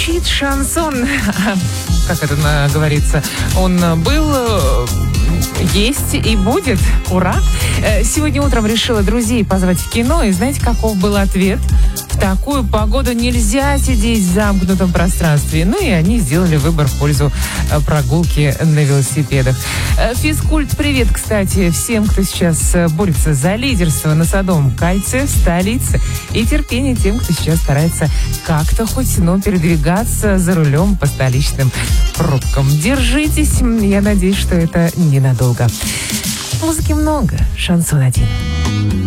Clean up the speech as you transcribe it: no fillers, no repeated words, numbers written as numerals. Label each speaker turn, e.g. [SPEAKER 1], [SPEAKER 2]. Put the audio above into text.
[SPEAKER 1] звучит шансон. Как это говорится? Он был, есть и будет. Ура! Сегодня утром решила друзей позвать в кино. И знаете, каков был ответ? В такую погоду нельзя сидеть в замкнутом пространстве. Ну и они сделали выбор в пользу прогулки на велосипедах. Физкульт, привет, кстати, всем, кто сейчас борется за лидерство на Садовом кольце в столице. И терпение тем, кто сейчас старается как-то хоть передвигаться за рулем по столичным пробкам. Держитесь, я надеюсь, что это ненадолго. Музыки много, шансон один.